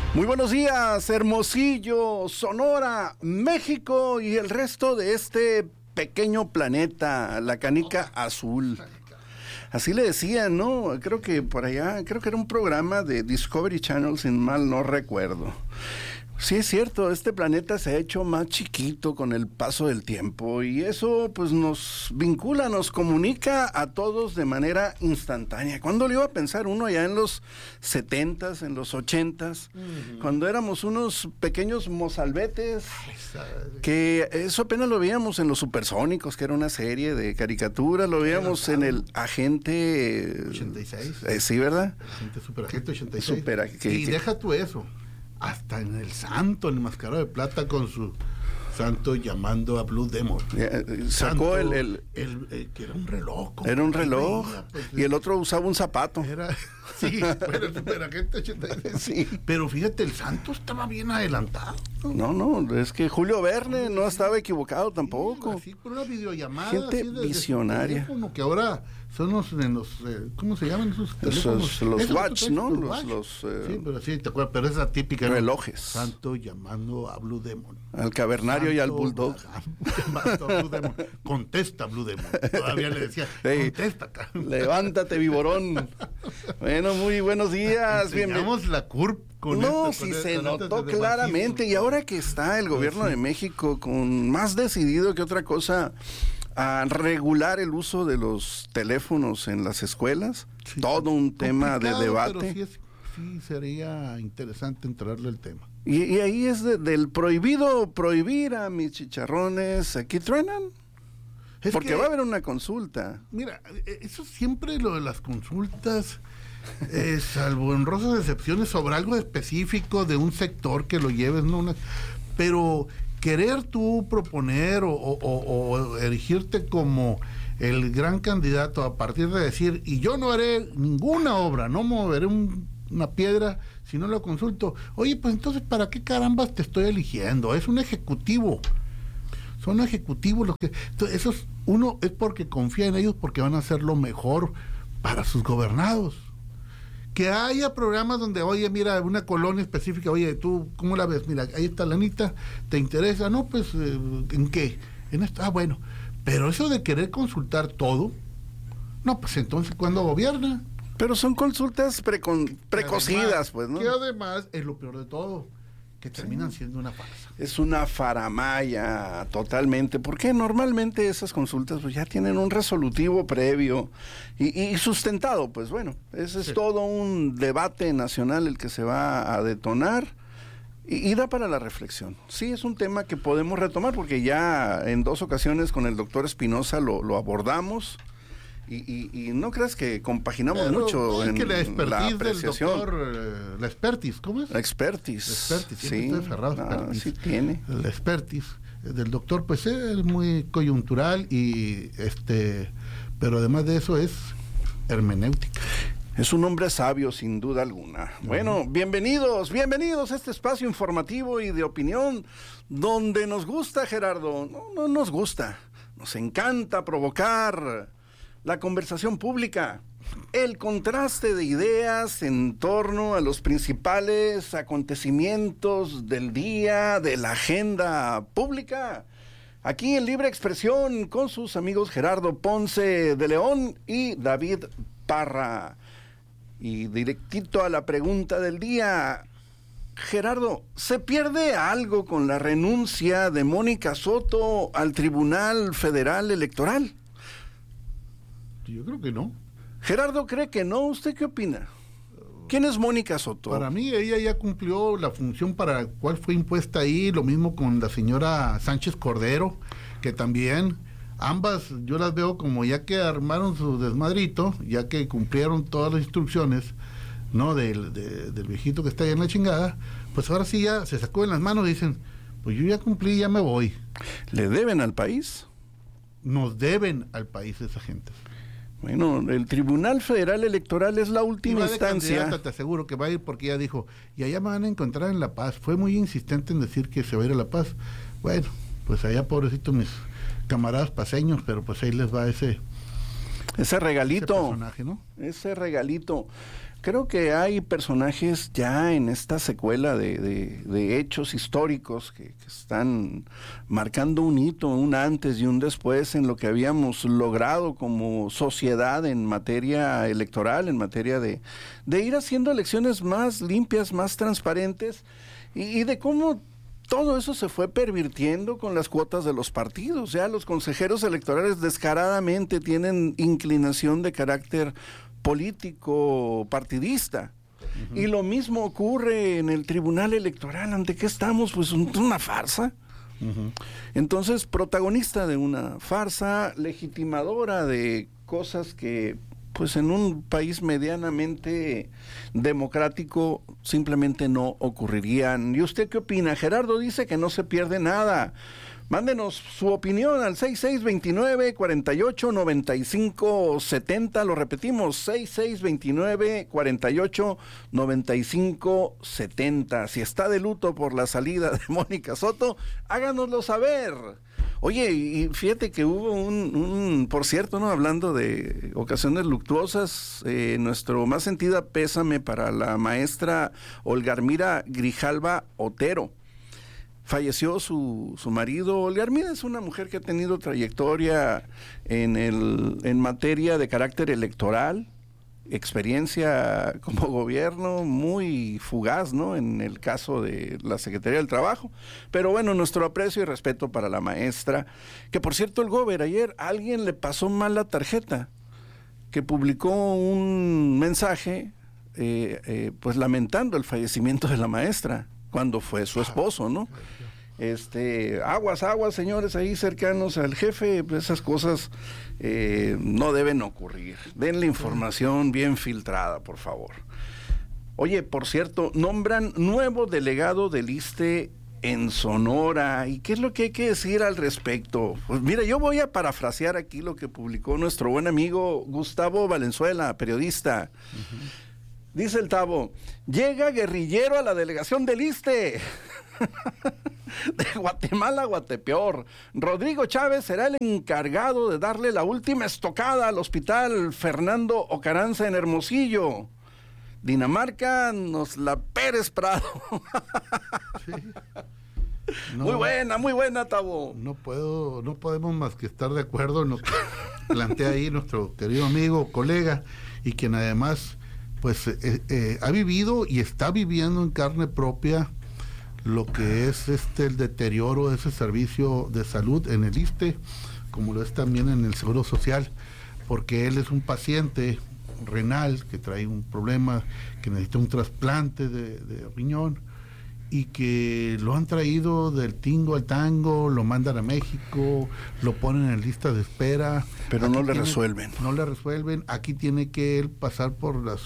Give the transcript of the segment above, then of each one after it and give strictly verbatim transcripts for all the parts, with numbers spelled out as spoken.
Muy buenos días, Hermosillo, Sonora, México y el resto de este pequeño planeta, la canica azul. Así le decían, ¿no? Creo que por allá, creo que era un programa de Discovery Channel, sin mal no recuerdo. Sí, es cierto, este planeta se ha hecho más chiquito con el paso del tiempo y eso pues nos vincula, nos comunica a todos de manera instantánea. ¿Cuándo lo iba a pensar uno allá en los setentas, en los ochentas, uh-huh. cuando éramos unos pequeños mozalbetes, que eso apenas lo veíamos en Los Supersónicos, que era una serie de caricaturas, lo veíamos en el Agente... ochenta y seis. Eh, sí, ¿verdad? Agente Superagente ochenta y seis. Super, que, y que, deja tú eso. Hasta en el santo, en el mascarado de plata con su santo llamando a Blue Demon. Eh, sacó santo, el, el, el, el que era un reloj. Era un reloj. Veía, pues, y el otro usaba un zapato. Era, sí, pero el superagente ochenta y seis. Sí. Pero fíjate, el santo estaba bien adelantado. No, no, es que Julio Verne no estaba equivocado tampoco. Sí, por una videollamada. Gente así de, visionaria. Como que ahora son los, en los eh, ¿cómo se llaman esos teléfonos? Esos, los esos watch, ¿no? Los, los, watch. los eh, sí, pero sí, te acuerdas, pero esa típica. Relojes. Santo llamando a Blue Demon. Al cavernario santo, y al bulldog. Llamando a Blue Demon. Contesta, Blue Demon. Todavía le decía, hey, contesta. Levántate, viborón. Bueno, muy buenos días. Bienvenidos la curva. Con no, esto, sí con se el, notó claramente, y ahora que está el gobierno sí. de México con más decidido que otra cosa a regular el uso de los teléfonos en las escuelas, sí, todo un tema de debate. Pero sí, es, sí sería interesante entrarle el tema. Y, y ahí es de, del prohibido prohibir a mis chicharrones, ¿aquí truenan? Es Porque que, va a haber una consulta. Mira, eso siempre lo de las consultas... Eh, salvo honrosas excepciones sobre algo específico de un sector que lo lleves, ¿no? Una, pero querer tú proponer o, o, o erigirte como el gran candidato a partir de decir, y yo no haré ninguna obra, no moveré un, una piedra si no lo consulto. Oye, pues entonces, ¿para qué carambas te estoy eligiendo? Es un ejecutivo. Son ejecutivos los que... Entonces, esos, uno es porque confía en ellos porque van a hacer lo mejor para sus gobernados. Que haya programas donde, oye, mira, una colonia específica, oye, tú, ¿cómo la ves? Mira, ahí está la Anita, ¿te interesa? No, pues, eh, ¿en qué? En esto, ah, bueno. Pero eso de querer consultar todo, no, pues entonces, ¿cuándo gobierna? Pero son consultas precon, precocidas, además, pues, ¿no? Que además es lo peor de todo, que terminan sí. siendo una farsa. Es una faramaya totalmente, porque normalmente esas consultas pues ya tienen un resolutivo previo y, y sustentado, pues bueno, ese es sí. todo un debate nacional el que se va a detonar y, y da para la reflexión. Sí, es un tema que podemos retomar porque ya en dos ocasiones con el doctor Espinosa lo, lo abordamos. Y, y, y no creas que compaginamos Pero, mucho en que la, la apreciación. Del doctor, eh, la expertis, ¿cómo es? La expertis. La expertis, sí. Estoy aferrado, Ah, expertis. sí tiene. La expertis del doctor, pues es muy coyuntural y este, pero además de eso es hermenéutica. Es un hombre sabio, sin duda alguna. Uh-huh. Bueno, bienvenidos, bienvenidos a este espacio informativo y de opinión donde nos gusta, Gerardo, no, no nos gusta, nos encanta provocar la conversación pública, el contraste de ideas en torno a los principales acontecimientos del día, de la agenda pública. Aquí en Libre Expresión con sus amigos Gerardo Ponce de León y David Parra. Y directito a la pregunta del día. Gerardo, ¿se pierde algo con la renuncia de Mónica Soto al Tribunal Federal Electoral? Yo creo que no. Gerardo cree que no. ¿Usted qué opina? ¿Quién es Mónica Soto? Para mí ella ya cumplió la función para la cual fue impuesta ahí, lo mismo con la señora Sánchez Cordero, que también ambas yo las veo como ya que armaron su desmadrito, ya que cumplieron todas las instrucciones, ¿no? Del, de, del viejito que está ahí en la chingada, pues ahora sí ya se sacó en las manos y dicen, pues yo ya cumplí, ya me voy. ¿Le deben al país? Nos deben al país esa gente. Bueno, el Tribunal Federal Electoral es la última instancia. Te aseguro que va a ir porque ella dijo, y allá me van a encontrar en La Paz. Fue muy insistente en decir que se va a ir a La Paz. Bueno, pues allá pobrecito mis camaradas paseños, pero pues ahí les va ese ese regalito, ese personaje, ¿no? Ese regalito. creo que hay personajes ya en esta secuela de, de, de hechos históricos que, que están marcando un hito, un antes y un después en lo que habíamos logrado como sociedad en materia electoral, en materia de, de ir haciendo elecciones más limpias, más transparentes, y, y de cómo todo eso se fue pervirtiendo con las cuotas de los partidos. Ya los consejeros electorales descaradamente tienen inclinación de carácter político, partidista. Uh-huh. Y lo mismo ocurre en el Tribunal Electoral. ¿Ante qué estamos? Pues una farsa. Uh-huh. Entonces, protagonista de una farsa, legitimadora de cosas que pues en un país medianamente democrático simplemente no ocurrirían. ¿Y usted qué opina? Gerardo dice que no se pierde nada. Mándenos su opinión al seis seis dos nueve, cuatro ocho nueve cinco siete cero. Lo repetimos, seis seis dos nueve, cuatro ocho nueve cinco siete cero. Si está de luto por la salida de Mónica Soto, háganoslo saber. Oye, y fíjate que hubo un, un por cierto, ¿no? Hablando de ocasiones luctuosas, eh, nuestro más sentida pésame para la maestra Olgarmira Grijalva Otero. Falleció su, su marido. Olgarmira es una mujer que ha tenido trayectoria en, el, en materia de carácter electoral, experiencia como gobierno muy fugaz, ¿no? En el caso de la Secretaría del Trabajo. Pero bueno, nuestro aprecio y respeto para la maestra, que por cierto el gober ayer alguien le pasó mal la tarjeta, que publicó un mensaje eh, eh, pues lamentando el fallecimiento de la maestra, cuando fue su esposo, ¿no? Este, aguas, aguas, señores, ahí cercanos al jefe, pues esas cosas eh, no deben ocurrir. Den la información bien filtrada, por favor. Oye, por cierto, nombran nuevo delegado del ISSSTE en Sonora. ¿Y qué es lo que hay que decir al respecto? Pues mira, yo voy a parafrasear aquí lo que publicó nuestro buen amigo Gustavo Valenzuela, periodista. Uh-huh. Dice el Tavo, llega guerrillero a la delegación del ISSSTE. De Guatemala a Guatepeor. Rodrigo Chávez será el encargado de darle la última estocada al hospital Fernando Ocaranza en Hermosillo. Dinamarca nos la Pérez Prado. Sí. No, muy buena, muy buena, Tavo. No puedo, no podemos más que estar de acuerdo en lo que plantea ahí nuestro querido amigo, colega, y quien además pues eh, eh, ha vivido y está viviendo en carne propia lo que es este el deterioro de ese servicio de salud en el ISSSTE, como lo es también en el Seguro Social, porque él es un paciente renal que trae un problema, que necesita un trasplante de, de riñón, y que lo han traído del tingo al tango, lo mandan a México, lo ponen en lista de espera. Pero aquí no le tiene, resuelven. No le resuelven. Aquí tiene que él pasar por las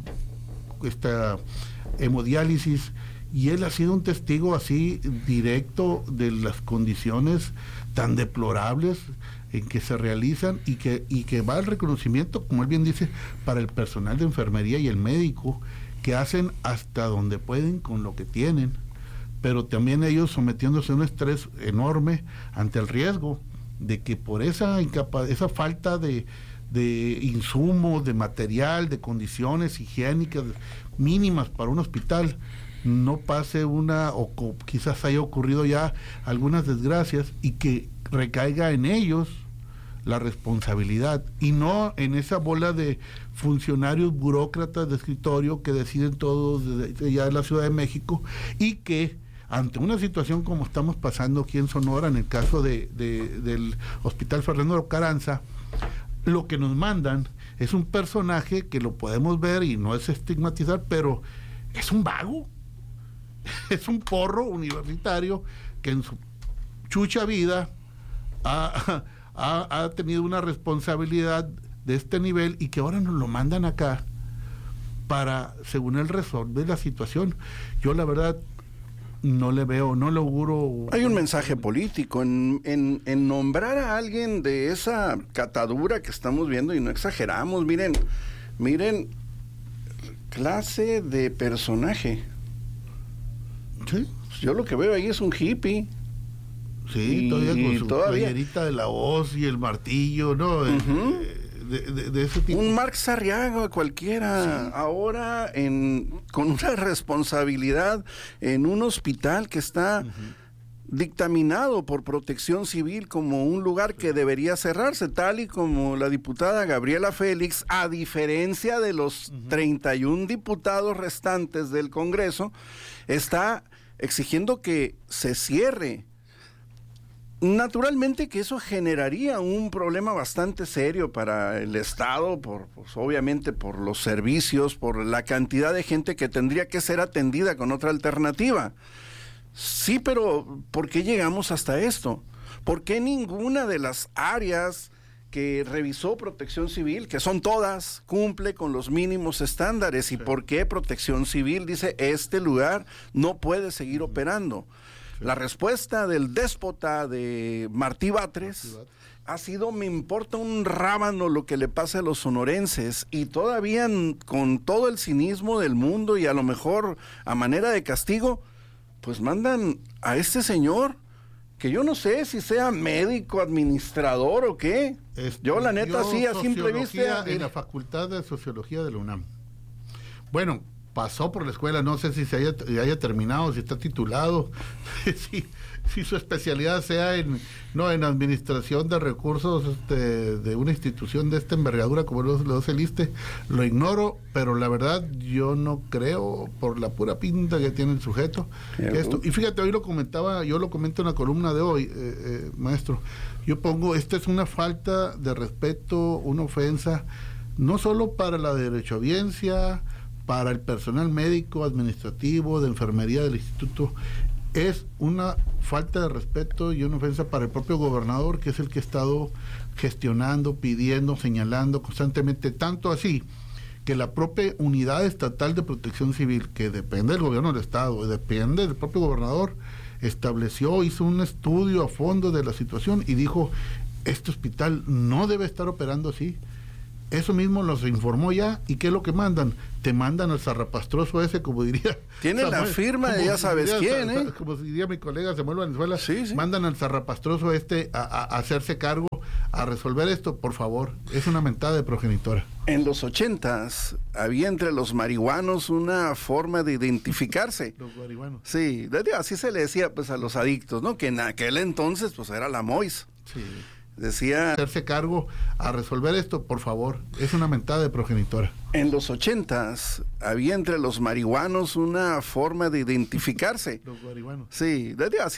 esta hemodiálisis, y él ha sido un testigo así directo de las condiciones tan deplorables en que se realizan, y que, y que va el reconocimiento, como él bien dice, para el personal de enfermería y el médico, que hacen hasta donde pueden con lo que tienen, pero también ellos sometiéndose a un estrés enorme ante el riesgo de que por esa incapa- esa falta de, de insumos, de material, de condiciones higiénicas mínimas para un hospital, no pase una, o co- quizás haya ocurrido ya algunas desgracias, y que recaiga en ellos la responsabilidad, y no en esa bola de funcionarios burócratas de escritorio que deciden todo desde ya de la Ciudad de México, y que ante una situación como estamos pasando aquí en Sonora, en el caso de, de, del Hospital Fernando Ocaranza, lo que nos mandan es un personaje que lo podemos ver, y no es estigmatizar, pero es un vago, es un porro universitario que en su chucha vida ha, ha, ha tenido una responsabilidad de este nivel, y que ahora nos lo mandan acá para, según él, resolver la situación. Yo la verdad no le veo, no le auguro. Hay un mensaje político en, en, en nombrar a alguien de esa catadura que estamos viendo, y no exageramos. Miren, miren, clase de personaje. Sí. Yo lo que veo ahí es un hippie. Sí, y todavía con su todavía playerita de la hoz y el martillo, ¿no? Uh-huh. Eh, de, de, de ese tipo. Un Mark Sarriaga cualquiera, sí. Ahora en, con una responsabilidad en un hospital que está uh-huh. dictaminado por Protección Civil como un lugar que debería cerrarse, tal y como la diputada Gabriela Félix, a diferencia de los uh-huh. treinta y un diputados restantes del Congreso, está exigiendo que se cierre. Naturalmente que eso generaría un problema bastante serio para el Estado, por, pues, obviamente por los servicios, por la cantidad de gente que tendría que ser atendida con otra alternativa. Sí, pero ¿por qué llegamos hasta esto? ¿Por qué ninguna de las áreas que revisó Protección Civil, que son todas, cumple con los mínimos estándares? ¿Y sí. por qué Protección Civil dice este lugar no puede seguir operando? Sí. La respuesta del déspota de Martí Batres, Martí Batres ha sido: me importa un rábano lo que le pase a los sonorenses, y todavía con todo el cinismo del mundo y a lo mejor a manera de castigo, pues mandan a este señor, que yo no sé si sea médico, administrador o qué. Estudió yo la neta sí, a simple vista. En la Facultad de Sociología de la UNAM. Bueno, pasó por la escuela, no sé si se haya, haya terminado, si está titulado, si, si su especialidad sea en no en administración de recursos este, de una institución de esta envergadura como lo, lo hace el ISSSTE, lo ignoro, pero la verdad yo no creo, por la pura pinta que tiene el sujeto, esto. Y fíjate, hoy lo comentaba, yo lo comento en la columna de hoy, eh, eh, maestro, yo pongo, esta es una falta de respeto, una ofensa, no solo para la derechohabiencia, para el personal médico, administrativo, de enfermería del instituto, es una falta de respeto y una ofensa para el propio gobernador, que es el que ha estado gestionando, pidiendo, señalando constantemente, tanto así que la propia Unidad Estatal de Protección Civil, que depende del gobierno del estado, depende del propio gobernador, estableció, hizo un estudio a fondo de la situación y dijo, este hospital no debe estar operando así. Eso mismo los informó ya. ¿Y qué es lo que mandan? Te mandan al zarrapastroso ese, como diría... Tiene Samuel, la firma de ya sabes diría, quién, ¿eh? Como diría mi colega Samuel Valenzuela, sí, sí. Mandan al zarrapastroso este a, a, a hacerse cargo, a resolver esto, por favor. Es una mentada de progenitora. En los ochentas había entre los marihuanos una forma de identificarse. Los marihuanos. Sí, así se le decía pues a los adictos, ¿no? Que en aquel entonces pues era la Mois. Sí. Decía... hacerse cargo, a resolver esto, por favor. Es una mentada de progenitora. En los ochentas había entre los marihuanos una forma de identificarse. Los marihuanos. Sí, así